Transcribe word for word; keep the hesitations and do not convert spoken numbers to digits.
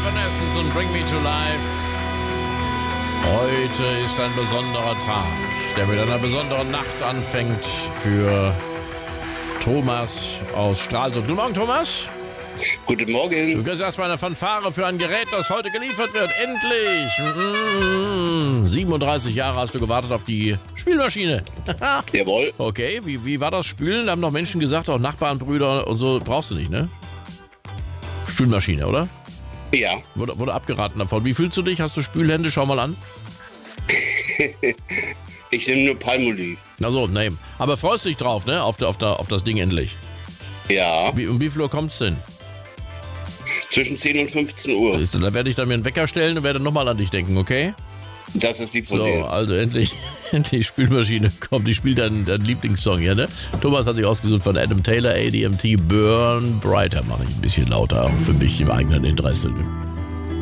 Evanescence und Bring Me to Life. Heute ist ein besonderer Tag, der mit einer besonderen Nacht anfängt für Thomas aus Stralsund. Guten Morgen, Thomas. Guten Morgen. Du kriegst erstmal eine Fanfare für ein Gerät, das heute geliefert wird. Endlich! Mm-hmm. siebenunddreißig Jahre hast du gewartet auf die Spülmaschine. Jawohl. Okay, wie, wie war das Spülen? Da haben noch Menschen gesagt, auch Nachbarn, Brüder und so, brauchst du nicht, ne? Spülmaschine, oder? Ja. Wurde, wurde abgeraten davon. Wie fühlst du dich? Hast du Spülhände? Schau mal an. Ich nehme nur Palmolive. Also, nein. Aber freust dich drauf, ne? Auf, der, auf, der, auf das Ding endlich. Ja. Wie, um wie viel Uhr kommt's denn? Zwischen zehn und fünfzehn Uhr. Siehst du, da werde ich dann mir einen Wecker stellen und werde nochmal an dich denken, okay? Das ist die Problem. So, also endlich, endlich Spülmaschine kommt. Die spielt deinen, deinen Lieblingssong hier, ne? Thomas hat sich ausgesucht von Adam Taylor, A D M T, Burn Brighter. Mache ich ein bisschen lauter, auch für mich im eigenen Interesse.